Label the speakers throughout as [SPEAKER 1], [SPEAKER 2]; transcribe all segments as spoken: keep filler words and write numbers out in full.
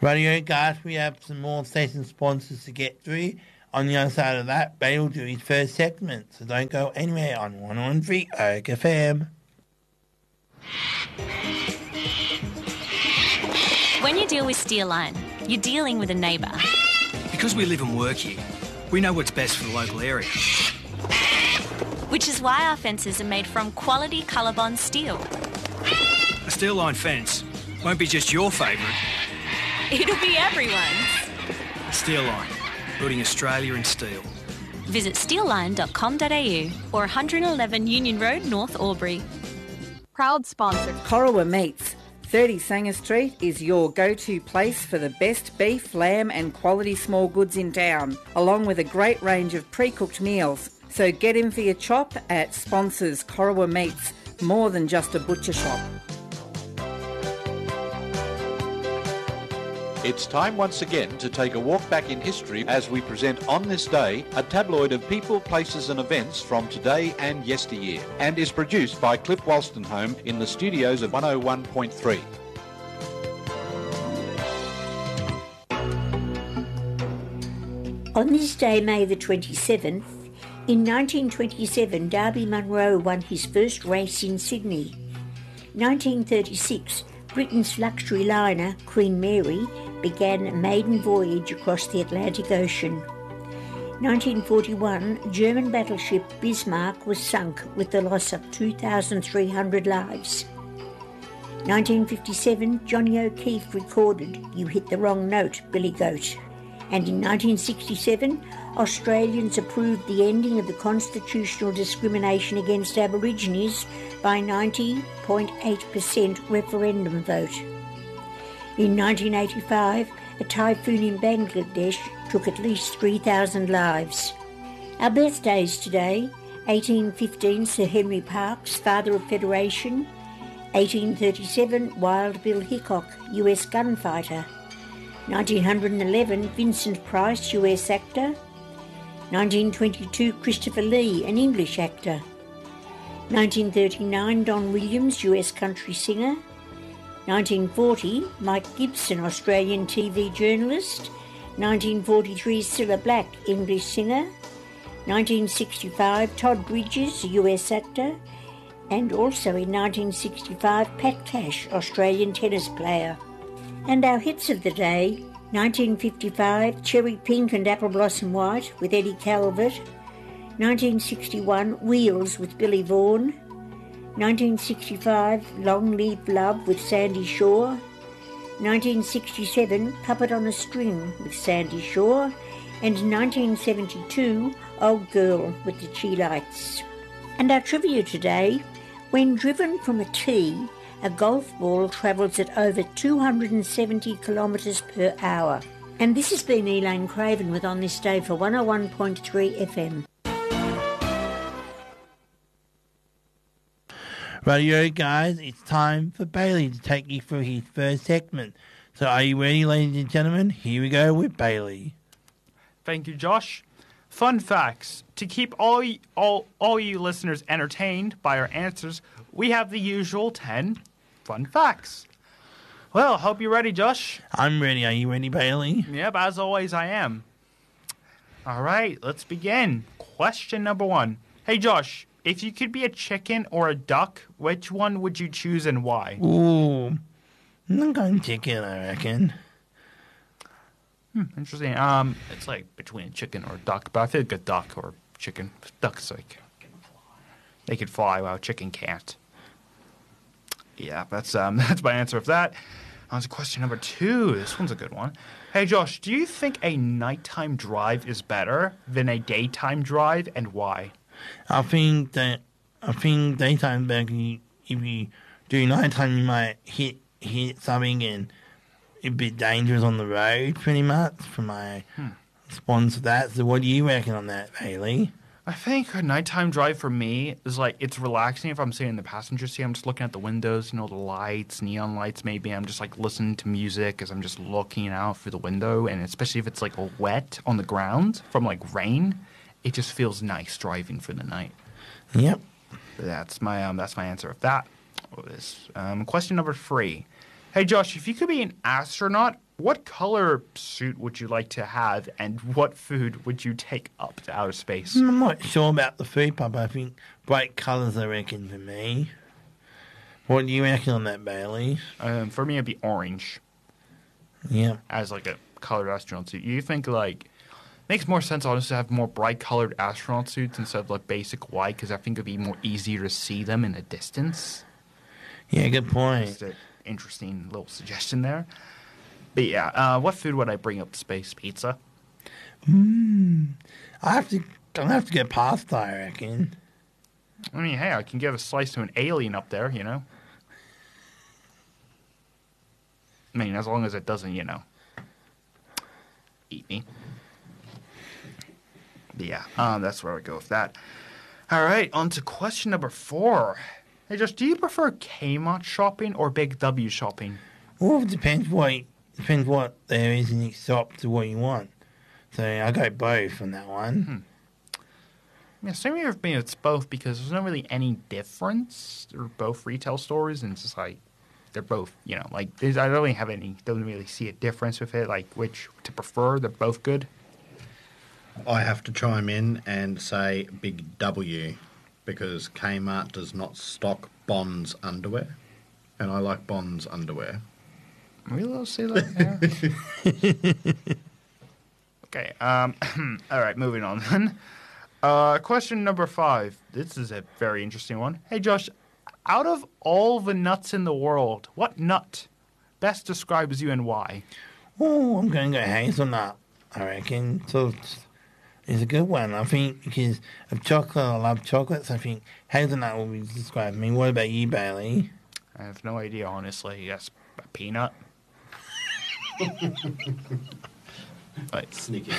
[SPEAKER 1] Radio guys, we have some more station sponsors to get through. On the other side of that, Bay will do his first segment, so don't go anywhere on one oh one point three Oak F M.
[SPEAKER 2] When you deal with Steel Line, you're dealing with a neighbour.
[SPEAKER 3] Because we live and work here, we know what's best for the local area.
[SPEAKER 2] Which is why our fences are made from quality Colorbond steel.
[SPEAKER 3] A Steel Line fence won't be just your favourite.
[SPEAKER 2] It'll be everyone's.
[SPEAKER 3] Steel Line, building Australia in steel.
[SPEAKER 2] Visit steel line dot com dot a u or one eleven Union Road, North Albury.
[SPEAKER 4] Proud sponsor.
[SPEAKER 5] Corowa Meats. thirty Sanger Street is your go-to place for the best beef, lamb and quality small goods in town, along with a great range of pre-cooked meals. So get in for your chop at sponsors Corowa Meats, more than just a butcher shop.
[SPEAKER 6] It's time once again to take a walk back in history as we present On This Day, a tabloid of people, places and events from today and yesteryear, and is produced by Cliff Wolstenholme in the studios of one oh one point three.
[SPEAKER 7] On this day, May the twenty-seventh, in nineteen twenty-seven, Darby Munro won his first race in Sydney. nineteen thirty-six, Britain's luxury liner, Queen Mary, began a maiden voyage across the Atlantic Ocean. nineteen forty-one, German battleship Bismarck was sunk with the loss of two thousand three hundred lives. nineteen fifty-seven, Johnny O'Keefe recorded You Hit the Wrong Note, Billy Goat. And in nineteen sixty-seven, Australians approved the ending of the constitutional discrimination against Aborigines by ninety point eight percent referendum vote. In nineteen eighty-five, a typhoon in Bangladesh took at least three thousand lives. Our birthdays today: eighteen fifteen, Sir Henry Parkes, father of Federation; eighteen thirty-seven, Wild Bill Hickok, U S gunfighter; nineteen eleven, Vincent Price, U S actor; nineteen twenty-two, Christopher Lee, an English actor; nineteen thirty-nine, Don Williams, U S country singer; nineteen forty, Mike Gibson, Australian T V journalist; nineteen forty-three, Cilla Black, English singer; nineteen sixty-five, Todd Bridges, U S actor; and also in nineteen sixty-five, Pat Cash, Australian tennis player. And our hits of the day: nineteen fifty-five, Cherry Pink and Apple Blossom White with Eddie Calvert; nineteen sixty-one, Wheels with Billy Vaughan; nineteen sixty-five, Long Live Love with Sandy Shaw; nineteen sixty-seven, Puppet on a String with Sandy Shaw; and nineteen seventy-two, Old Girl with the Cheelites. And our trivia today: when driven from a tee, a golf ball travels at over two hundred seventy kilometres per hour. And this has been Elaine Craven with On This Day for one oh one point three F M.
[SPEAKER 1] Radio guys, it's time for Bailey to take you through his first segment. So are you ready, ladies and gentlemen? Here we go with Bailey.
[SPEAKER 8] Thank you, Josh. Fun facts. To keep all, y- all, all you listeners entertained by our answers, we have the usual ten fun facts. Well, hope you're ready, Josh.
[SPEAKER 1] I'm ready. Are you ready, Bailey?
[SPEAKER 8] Yep, as always, I am. All right, let's begin. Question number one. Hey, Josh, if you could be a chicken or a duck, which one would you choose and why?
[SPEAKER 1] Ooh, I'm going chicken, I reckon.
[SPEAKER 8] Hmm, interesting. Um, it's like between a chicken or a duck, but I feel like a duck or chicken. Ducks, like, they could fly while a chicken can't. Yeah, that's um, that's my answer of that. On to question number two. This one's a good one. Hey, Josh, do you think a nighttime drive is better than a daytime drive, and why?
[SPEAKER 1] I think that I think daytime better. If you do nighttime, you might hit hit something and it'd be dangerous on the road, pretty much. For my hmm. response to that. So, what do you reckon on that, Bailey?
[SPEAKER 8] I think a nighttime drive for me is like, it's relaxing if I'm sitting in the passenger seat. I'm just looking at the windows, you know, the lights, neon lights maybe. I'm just like listening to music as I'm just looking out through the window. And especially if it's like wet on the ground from like rain, it just feels nice driving for the night.
[SPEAKER 1] Yep.
[SPEAKER 8] That's my um, that's my answer of that. Um, question number three. Hey, Josh, if you could be an astronaut what color suit would you like to have, and what food would you take up to outer space?
[SPEAKER 1] I'm not sure about the food part, but I think bright colours, I reckon, for me. What do you reckon on that, Bailey?
[SPEAKER 8] Um, for me, it'd be orange.
[SPEAKER 1] Yeah.
[SPEAKER 8] As like a colored astronaut suit. You think like makes more sense honestly to have more bright colored astronaut suits instead of like basic white, because I think it'd be more easier to see them in the distance.
[SPEAKER 1] Yeah, good point.
[SPEAKER 8] Just an interesting little suggestion there. But yeah, uh, what food would I bring up to space? Pizza?
[SPEAKER 1] Hmm. I have to. I'm gonna have to get pasta, I reckon.
[SPEAKER 8] I mean, hey, I can give a slice to an alien up there, you know. I mean, as long as it doesn't, you know, eat me. But yeah, um, that's where we go with that. All right, on to question number four. Hey, Josh, do you prefer Kmart shopping or Big W shopping?
[SPEAKER 1] Well, it depends what depends what there is in each shop to what you want. So I go both on that one.
[SPEAKER 8] Hmm. Yeah, same here with me. It's both because there's not really any difference. They're both retail stores, and it's just like they're both, you know, like I don't really have any. Don't really see a difference with it. Like which to prefer. They're both good.
[SPEAKER 9] I have to chime in and say Big W because Kmart does not stock Bonds underwear, and I like Bonds underwear.
[SPEAKER 8] Are we allowed to say that now? Okay. Um. All right. Moving on then. Uh, question number five. This is a very interesting one. Hey, Josh, out of all the nuts in the world, what nut best describes you and why?
[SPEAKER 1] Oh, I'm going to go hazelnut, I reckon. So it's, it's a good one. I think because of chocolate, I love chocolates. I think hazelnut will be describing me. What about you, Bailey?
[SPEAKER 8] I have no idea, honestly. Yes, a peanut. But
[SPEAKER 9] Snickers.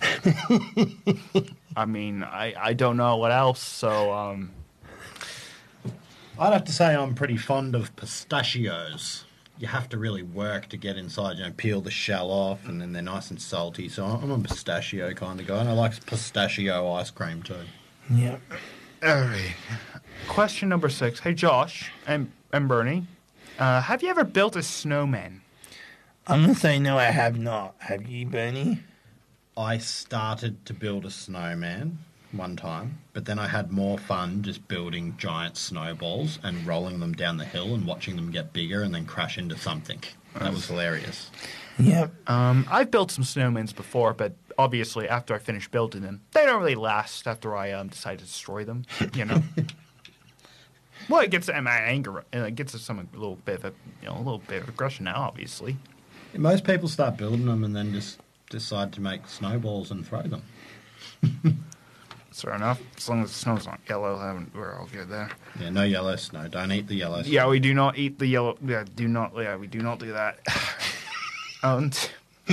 [SPEAKER 8] I mean, I, I don't know what else, so, um...
[SPEAKER 9] I'd have to say I'm pretty fond of pistachios. You have to really work to get inside, you know, peel the shell off, and then they're nice and salty, so I'm a pistachio kind of guy, and I like pistachio ice cream too.
[SPEAKER 1] Yep.
[SPEAKER 8] All right. Question number six. Hey, Josh and, and Bernie, uh, have you ever built a snowman?
[SPEAKER 1] I'm going to say no, I have not. Have you, Bernie?
[SPEAKER 9] I started to build a snowman one time, but then I had more fun just building giant snowballs and rolling them down the hill and watching them get bigger and then crash into something. That was hilarious.
[SPEAKER 1] Yep.
[SPEAKER 8] Um, I've built some snowmans before, but obviously after I finish building them, they don't really last after I um, decide to destroy them, you know? Well, it gets my anger, and it gets some a little bit of a, you know, a little bit of aggression now, obviously.
[SPEAKER 9] Most people start building them and then just decide to make snowballs and throw them.
[SPEAKER 8] Fair enough. As long as the snow's not yellow, then we're all good there.
[SPEAKER 9] Yeah, no yellow snow. Don't eat the yellow snow.
[SPEAKER 8] Yeah, we do not eat the yellow. Yeah, do not. Yeah, we do not do that. and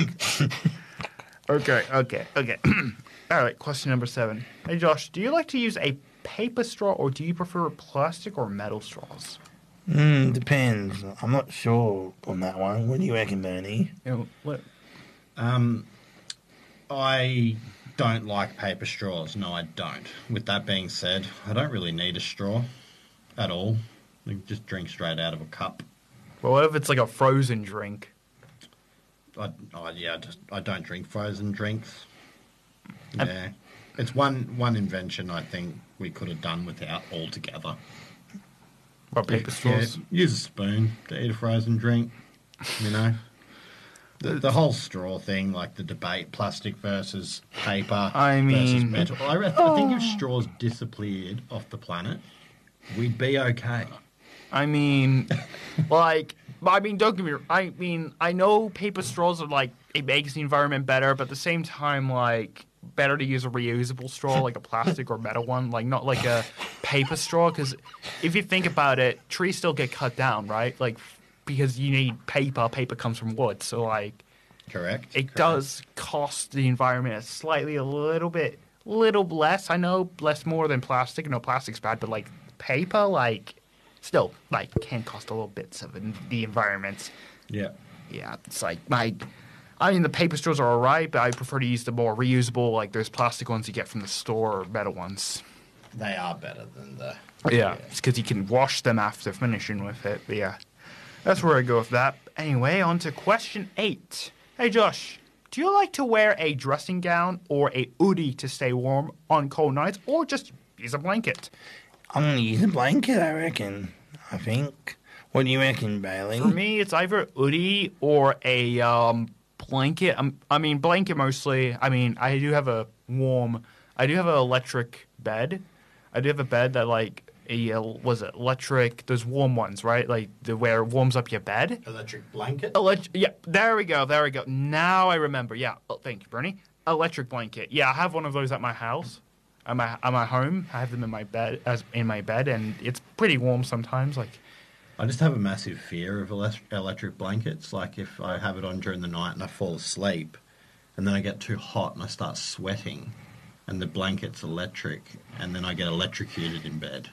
[SPEAKER 8] okay, okay, okay. All right. Question number seven. Hey, Josh, do you like to use a paper straw or do you prefer plastic or metal straws?
[SPEAKER 1] Mm, depends. I'm not sure on that one. What do you reckon, Bernie?
[SPEAKER 8] You know, what?
[SPEAKER 9] Um, I don't like paper straws. No, I don't. With that being said, I don't really need a straw at all. I just drink straight out of a cup.
[SPEAKER 8] Well, what if it's like a frozen drink?
[SPEAKER 9] I, I yeah, I just I don't drink frozen drinks.
[SPEAKER 8] Um,
[SPEAKER 9] Yeah, it's one one invention I think we could have done without altogether.
[SPEAKER 8] What, paper straws?
[SPEAKER 9] Yeah, use a spoon to eat a frozen drink. You know. The, the whole straw thing, like the debate, plastic versus paper
[SPEAKER 8] I
[SPEAKER 9] versus
[SPEAKER 8] mean-
[SPEAKER 9] metal. I, re- I think if straws disappeared off the planet, we'd be okay.
[SPEAKER 8] I mean, like, I mean, don't get me. I mean, I know paper straws are like it makes the environment better, but at the same time, like, better to use a reusable straw, like a plastic or metal one, like not like a paper straw. Because if you think about it, trees still get cut down, right? Like, because you need paper. Paper comes from wood, so like,
[SPEAKER 9] Correct.
[SPEAKER 8] it
[SPEAKER 9] correct.
[SPEAKER 8] does cost the environment a slightly a little bit, little less. I know less more than plastic. No, plastic's bad, but like paper, like. Still, like, can cost a little bits of the environment.
[SPEAKER 9] Yeah.
[SPEAKER 8] Yeah, it's like, my, I mean, the paper straws are all right, but I prefer to use the more reusable, like, there's plastic ones you get from the store or metal ones.
[SPEAKER 9] They are better than the...
[SPEAKER 8] Yeah, it's because you can wash them after finishing with it. But yeah, that's where I go with that. Anyway, on to question eight. Hey, Josh, do you like to wear a dressing gown or a hoodie to stay warm on cold nights, or just use a blanket?
[SPEAKER 1] I'm going to use a blanket, I reckon. I think. What do you reckon, Bailey?
[SPEAKER 8] For me, it's either a hoodie or a um, blanket. Um, I mean, blanket mostly. I mean, I do have a warm... I do have an electric bed. I do have a bed that, like, a, uh, was it electric... Those warm ones, right? Like, the where it warms up your bed.
[SPEAKER 9] Electric blanket?
[SPEAKER 8] Elect- yeah, there we go, there we go. Now I remember. Yeah, oh, thank you, Bernie. Electric blanket. Yeah, I have one of those at my house. At my, at my home. I have them in my bed, as in my bed, and it's pretty warm sometimes, like...
[SPEAKER 9] I just have a massive fear of elect- electric blankets. Like, if I have it on during the night and I fall asleep, and then I get too hot and I start sweating, and the blanket's electric, and then I get electrocuted in bed.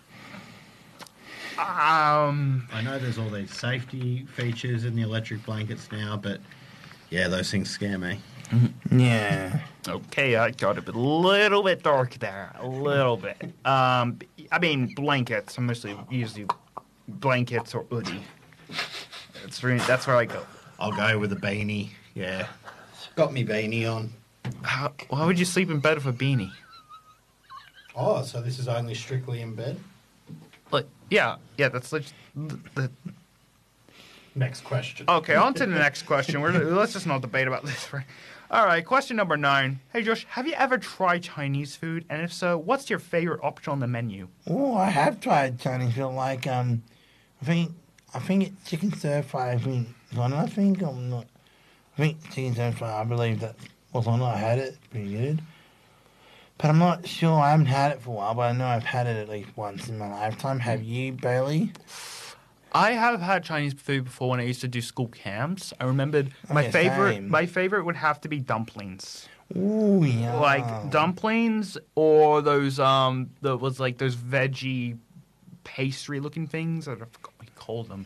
[SPEAKER 8] Um,
[SPEAKER 9] I know there's all these safety features in the electric blankets now, but yeah, those things scare me.
[SPEAKER 1] Yeah.
[SPEAKER 8] Okay, I got it a little bit dark there. A little bit. Um, I mean, blankets. I'm mostly usually blankets or hoodie. That's really, that's where I go.
[SPEAKER 9] I'll go with a beanie. Yeah. Got me beanie on.
[SPEAKER 8] How, why would you sleep in bed with a beanie?
[SPEAKER 9] Oh, so this is only strictly in bed?
[SPEAKER 8] Like, yeah, yeah, that's like the, the...
[SPEAKER 9] Next question.
[SPEAKER 8] Okay, on to the next question. We're, let's just not debate about this. Right? All right, question number nine. Hey, Josh, have you ever tried Chinese food? And if so, what's your favorite option on the menu?
[SPEAKER 1] Oh, I have tried Chinese food. Like, um, I think, I think it's chicken stir fry. I think, I think I'm not. I think chicken stir fry. I believe that was on. I had it. It's pretty good. But I'm not sure. I haven't had it for a while, but I know I've had it at least once in my lifetime. Have you, Bailey?
[SPEAKER 8] I have had Chinese food before when I used to do school camps. I remembered
[SPEAKER 1] Oh,
[SPEAKER 8] my
[SPEAKER 1] yeah,
[SPEAKER 8] favorite.
[SPEAKER 1] same.
[SPEAKER 8] My favorite would have to be dumplings.
[SPEAKER 1] Ooh, yeah.
[SPEAKER 8] Like dumplings or those um, that was like those veggie pastry looking things. I forgot what you called them.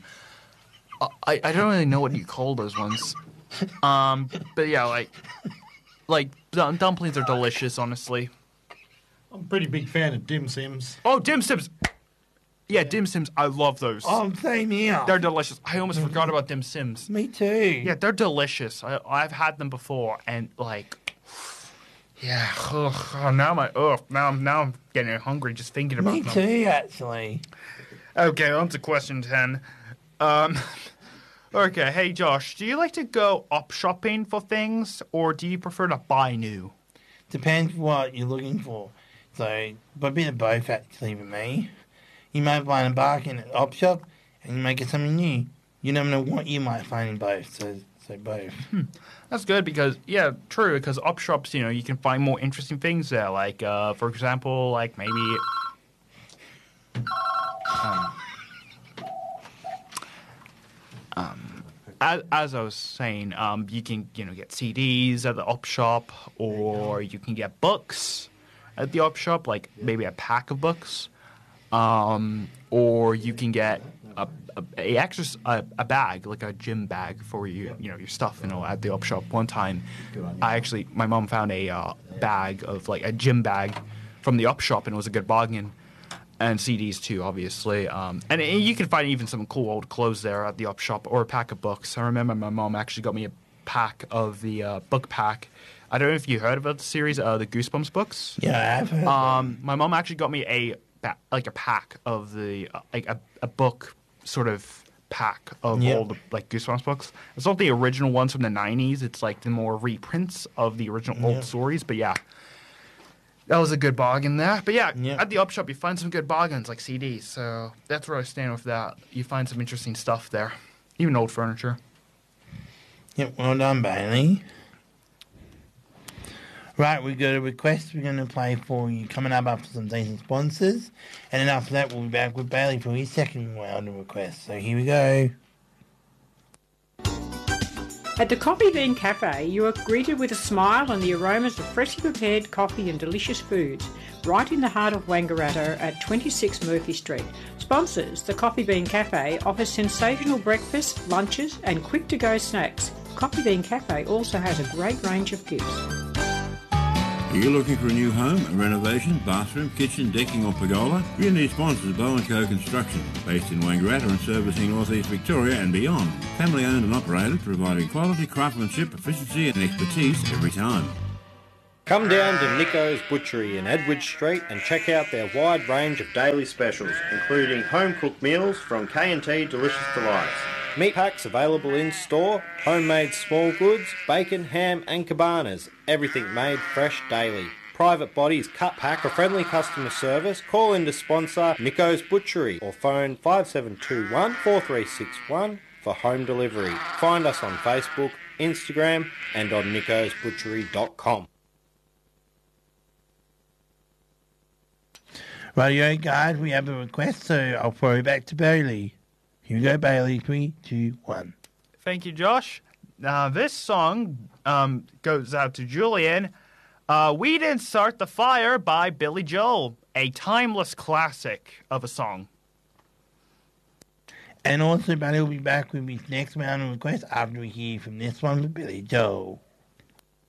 [SPEAKER 8] I I don't really know what you call those ones. Um, but yeah, like like dum- dumplings are delicious, honestly.
[SPEAKER 9] I'm a pretty big fan of dim sims.
[SPEAKER 8] Oh, dim sims. Yeah, dim sims. I love those.
[SPEAKER 1] Oh, same here.
[SPEAKER 8] They're delicious. I almost forgot about dim sims.
[SPEAKER 1] Me too.
[SPEAKER 8] Yeah, they're delicious. I, I've had them before, and like, yeah. Ugh, oh, now my ugh. Now I'm now I'm getting hungry just thinking about
[SPEAKER 1] Me
[SPEAKER 8] them.
[SPEAKER 1] too, actually.
[SPEAKER 8] Okay, on to question ten. Um, okay, hey Josh, do you like to go up shopping for things, or do you prefer to buy new?
[SPEAKER 1] Depends what you're looking for. So, but a bit of both, actually, for me. You might find a bargain at op shop, and you might get something new. You never know what you might find in both, so so both.
[SPEAKER 8] Hmm. That's good because, yeah, true, because op shops, you know, you can find more interesting things there. Like, uh, for example, like maybe... Um, um, as, as I was saying, um, you can, you know, get C Ds at the op shop, or you can get books at the op shop, like maybe a pack of books. Um, or you can get a a, a, extra, a a bag, like a gym bag for you, you know, your stuff, you know, at the op shop. One time, I actually, my mom found a uh, bag of, like, a gym bag from the op shop, and it was a good bargain. And C Ds too, obviously. Um, and, and you can find even some cool old clothes there at the op shop, or a pack of books. I remember my mom actually got me a pack of the uh, book pack. I don't know if you heard about the series, uh, the Goosebumps books.
[SPEAKER 1] Yeah, I have heard.
[SPEAKER 8] Um, my mom actually got me a like a pack of the uh, like a, a book sort of pack of
[SPEAKER 1] Yep.
[SPEAKER 8] all the like Goosebumps books. It's not the original ones from the nineties. It's like the more reprints of the original old
[SPEAKER 1] Yep.
[SPEAKER 8] stories. But yeah, that was a good bargain there. But yeah,
[SPEAKER 1] Yep.
[SPEAKER 8] at the op shop you find some good bargains like C Ds. So that's where I stand with that. You find some interesting stuff there, even old furniture.
[SPEAKER 1] Yep, well done, Bailey. Right, we've got a request we're going to play for you coming up after some decent sponsors. And then after that, we'll be back with Bailey for his second round of requests. So here we go.
[SPEAKER 10] At the Coffee Bean Cafe, you are greeted with a smile and the aromas of freshly prepared coffee and delicious foods, right in the heart of Wangaratta at twenty-six Murphy Street. Sponsors, the Coffee Bean Cafe offers sensational breakfasts, lunches and quick-to-go snacks. Coffee Bean Cafe also has a great range of gifts.
[SPEAKER 11] Are you looking for a new home, a renovation, bathroom, kitchen, decking or pergola? Community sponsors Bow and Co Construction, based in Wangaratta and servicing North East Victoria and beyond. Family owned and operated, providing quality craftsmanship, efficiency and expertise every time.
[SPEAKER 9] Come down to Nico's Butchery in Edwidge Street and check out their wide range of daily specials, including home-cooked meals from K and T Delicious Delights. Meat packs available in store, homemade small goods, bacon, ham and cabanas. Everything made fresh daily. Private bodies cut pack for friendly customer service. Call in to sponsor Nico's Butchery or phone five seven two one, four three six one for home delivery. Find us on Facebook, Instagram and on nicos butchery dot com.
[SPEAKER 1] Radio guys, we have a request, so I'll throw it back to Bailey. Here we go, Bailey. Three, two, one.
[SPEAKER 8] Thank you, Josh. Uh, this song um, goes out to Julian. Uh, We Didn't Start the Fire by Billy Joel, a timeless classic of a song.
[SPEAKER 1] And also, Bailey will be back with his next round of requests after we hear from this one with Billy Joel.